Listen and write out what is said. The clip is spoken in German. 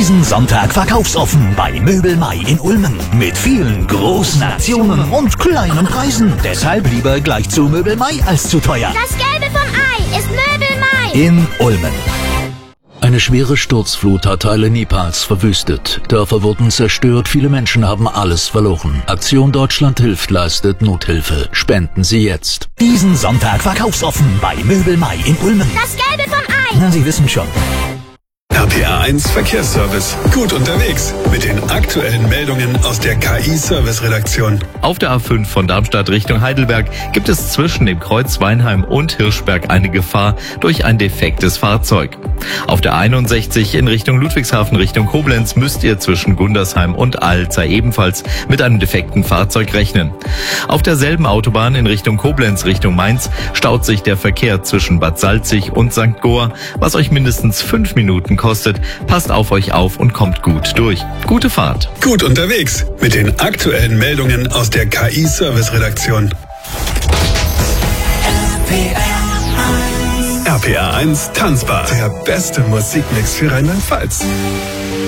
Diesen Sonntag verkaufsoffen bei Möbel Mai in Ulmen. Mit vielen großen Aktionen und kleinen Preisen. Deshalb lieber gleich zu Möbel Mai als zu teuer. Das Gelbe vom Ei ist Möbel Mai. In Ulmen. Eine schwere Sturzflut hat Teile Nepals verwüstet. Dörfer wurden zerstört, viele Menschen haben alles verloren. Aktion Deutschland hilft leistet Nothilfe. Spenden Sie jetzt. Diesen Sonntag verkaufsoffen bei Möbel Mai in Ulmen. Das Gelbe vom Ei. Na, Sie wissen schon. RPA 1 Verkehrsservice. Gut unterwegs mit den aktuellen Meldungen aus der KI-Service-Redaktion. Auf der A5 von Darmstadt Richtung Heidelberg gibt es zwischen dem Kreuz Weinheim und Hirschberg eine Gefahr durch ein defektes Fahrzeug. Auf der 61 in Richtung Ludwigshafen Richtung Koblenz müsst ihr zwischen Gundersheim und Alzey ebenfalls mit einem defekten Fahrzeug rechnen. Auf derselben Autobahn in Richtung Koblenz Richtung Mainz staut sich der Verkehr zwischen Bad Salzig und St. Goar, was euch mindestens 5 Minuten kostet. Passt auf euch auf und kommt gut durch. Gute Fahrt. Gut unterwegs mit den aktuellen Meldungen aus der KI-Service-Redaktion. RPA 1 Tanzbar. Der beste Musikmix für Rheinland-Pfalz.